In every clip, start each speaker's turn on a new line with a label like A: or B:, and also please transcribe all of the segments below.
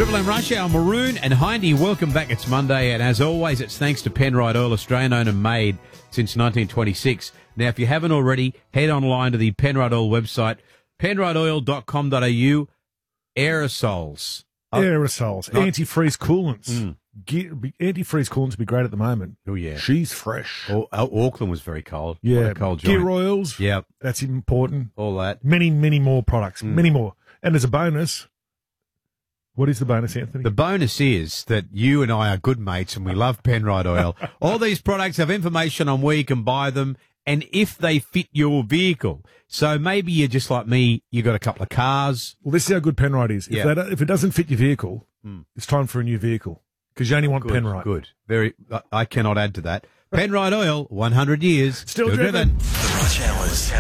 A: Triple M Rush Hour, Maroon and Hindy, welcome back. It's Monday, and as always, it's thanks to Penrite Oil, Australian owned and made since 1926. Now, if you haven't already, head online to the Penrite Oil website, penriteoil.com.au. Aerosols.
B: Antifreeze coolants. Antifreeze coolants would be great at the moment.
A: Oh, yeah.
B: She's fresh.
A: Auckland was very cold.
B: Yeah.
A: What a cold joint.
B: Gear oils.
A: Yep.
B: That's important.
A: All that.
B: Many more products. Many more. And as a bonus, what is the bonus, Anthony?
A: The bonus is that you and I are good mates and we love Penrite Oil. All these products have information on where you can buy them and if they fit your vehicle. So maybe you're just like me, you got a couple of cars.
B: Well, this is how good Penrite is. If it doesn't fit your vehicle, it's time for a new vehicle because you only want Penrite.
A: Good. I cannot add to that. Penrite Oil, 100 years.
B: Still driven.
C: The Rush Hours.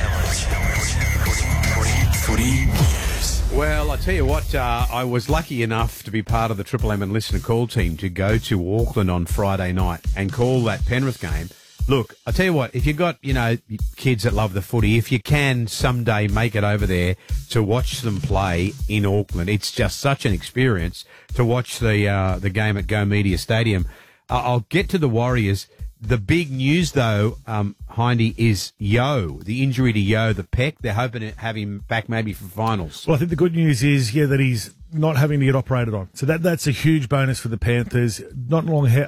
C: Footy News.
A: Well, I tell you what, I was lucky enough to be part of the Triple M and Listener Call team to go to Auckland on Friday night and call that Penrith game. Look, I tell you what, if you've got, kids that love the footy, if you can someday make it over there to watch them play in Auckland, it's just such an experience to watch the game at Go Media Stadium. I'll get to the Warriors. The big news, though, Hindy, is Yeo, the injury to Yeo, the pec. They're hoping to have him back maybe for finals.
B: Well, I think the good news is, that he's not having to get operated on. So that's a huge bonus for the Panthers. Not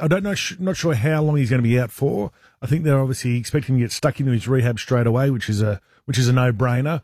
B: sure how long he's going to be out for. I think they're obviously expecting to get stuck into his rehab straight away, which is a no-brainer.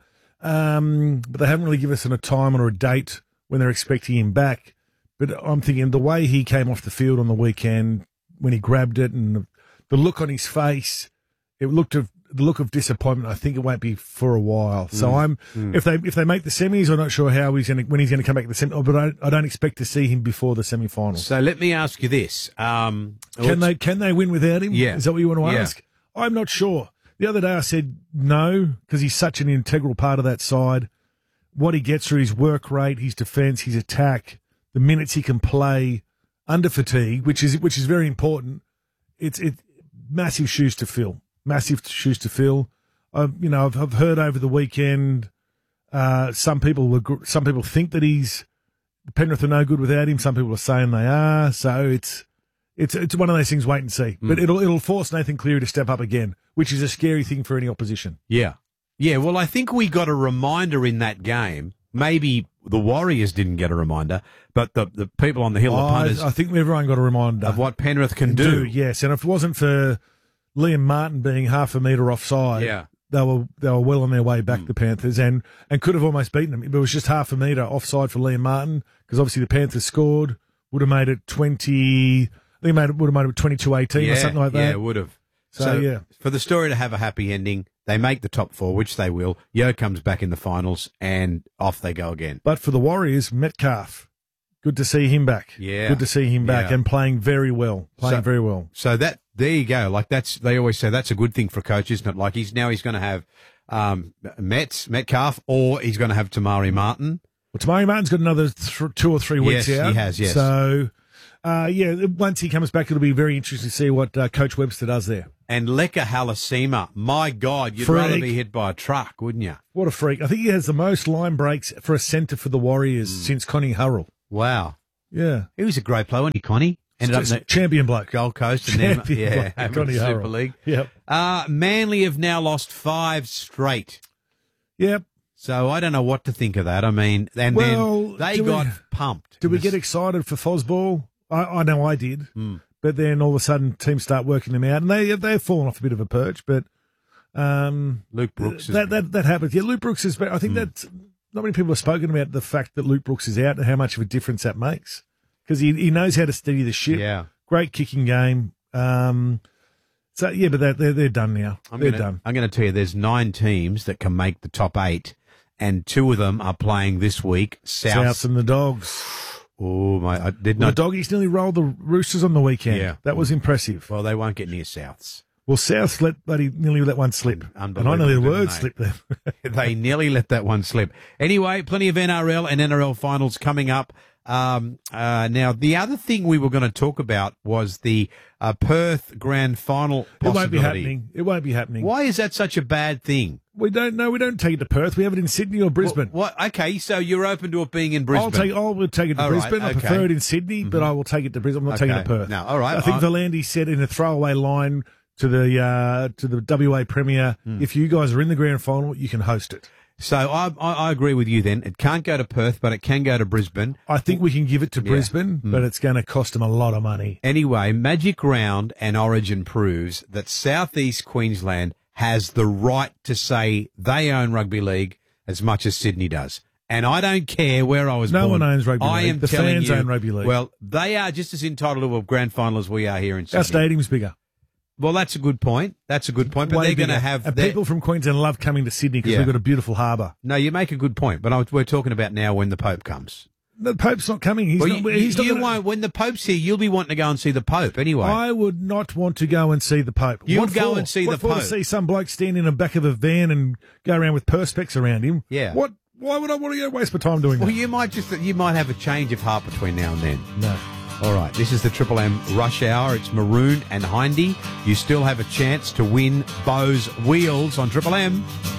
B: But they haven't really given us a time or a date when they're expecting him back. But I'm thinking the way he came off the field on the weekend when he grabbed it and the look on his face, the look of disappointment. I think it won't be for a while. So if they make the semis, I'm not sure when he's going to come back to the semis. But I don't expect to see him before the semi-finals.
A: So let me ask you this:
B: can they win without him?
A: Yeah.
B: Is that what you want to ask? I'm not sure. The other day I said no because he's such an integral part of that side. What he gets through his work rate, his defence, his attack, the minutes he can play under fatigue, which is very important. It's massive shoes to fill. Massive shoes to fill. I've heard over the weekend some people think that Penrith are no good without him. Some people are saying they are. So it's one of those things. Wait and see. But it'll force Nathan Cleary to step up again, which is a scary thing for any opposition.
A: Yeah. Well, I think we got a reminder in that game. Maybe the Warriors didn't get a reminder, but the people on the hill, the punters,
B: I think everyone got a reminder
A: of what Penrith can do.
B: Yes, and if it wasn't for Liam Martin being half a metre offside, they were well on their way back, the Panthers, and could have almost beaten them. It was just half a metre offside for Liam Martin because obviously the Panthers scored, would have made it 20. I think would have made it 22-18 or something like that.
A: Yeah, it would have. So for the story to have a happy ending, they make the top four, which they will. Yeo comes back in the finals, and off they go again.
B: But for the Warriors, Metcalf, good to see him back.
A: Yeah,
B: good to see him back and playing very well. Very well.
A: So there you go. Like they always say that's a good thing for a coach, isn't it? Like he's going to have Metcalf, or he's going to have Tamari Martin.
B: Well, Tamari Martin's got another 2 or 3 weeks out.
A: Yes, he has. Yes.
B: So. Once he comes back, it'll be very interesting to see what Coach Webster does there.
A: And Leka Halasima, my God, you'd rather be hit by a truck, wouldn't you?
B: What a freak. I think he has the most line breaks for a centre for the Warriors since Connie Hurrell.
A: Wow.
B: Yeah.
A: He was a great player, wasn't he, Connie?
B: Ended up in the
A: champion bloke. Gold Coast and then
B: Connie
A: Super
B: Hurrell.
A: League.
B: Yep.
A: Manly have now lost 5 straight.
B: Yep.
A: So I don't know what to think of that. I mean, then they got pumped.
B: Did we get excited for Fosball? I know I did, but then all of a sudden teams start working them out, and they've fallen off a bit of a perch. But
A: Luke Brooks
B: that happens. Yeah, Luke Brooks is. I think that not many people have spoken about the fact that Luke Brooks is out and how much of a difference that makes because he knows how to steady the ship.
A: Yeah,
B: great kicking game. But they're done now. They're done.
A: I'm going to tell you, there's 9 teams that can make the top 8, and 2 of them are playing this week.
B: Souths and the Dogs.
A: Oh, my! I did not.
B: The Doggies nearly rolled the Roosters on the weekend.
A: Yeah.
B: That was impressive.
A: Well, they won't get near Souths.
B: Well, South nearly let one slip. And I know the word slip there.
A: They nearly let that one slip. Anyway, plenty of NRL and NRL finals coming up. Now, the other thing we were going to talk about was the Perth grand final possibility.
B: It won't be happening. It won't be happening.
A: Why is that such a bad thing?
B: We don't know. We don't take it to Perth. We have it in Sydney or Brisbane.
A: What? Okay, so you're open to it being in Brisbane.
B: I will take it to Brisbane.
A: Right,
B: I prefer it in Sydney, but I will take it to Brisbane. I'm not taking it to Perth.
A: No, all right.
B: I think Volandis said in a throwaway line to the WA Premier, if you guys are in the grand final, you can host it.
A: So I agree with you then. It can't go to Perth, but it can go to Brisbane.
B: I think we can give it to Brisbane, but it's going to cost them a lot of money.
A: Anyway, Magic Round and Origin proves that Southeast Queensland has the right to say they own rugby league as much as Sydney does. And I don't care where I was born.
B: No one owns rugby league.
A: I am
B: the
A: telling
B: fans
A: you,
B: own rugby league.
A: Well, they are just as entitled to a grand final as we are here in Sydney.
B: Our stadium's bigger.
A: Well, that's a good point. But
B: Way
A: they're going to have...
B: And people from Queensland love coming to Sydney because we've got a beautiful harbour.
A: No, you make a good point, but we're talking about now when the Pope comes.
B: The Pope's not coming. He's not
A: won't. When the Pope's here, you'll be wanting to go and see the Pope anyway.
B: I would not want to go and see the Pope.
A: You'd go and see the Pope.
B: To see some bloke stand in the back of a van and go around with perspex around him.
A: Yeah.
B: What? Why would I want to go waste my time doing that?
A: Well, you might have a change of heart between now and then.
B: No.
A: All right, this is the Triple M Rush Hour. It's Maroon and Hindy. You still have a chance to win Bose wheels on Triple M.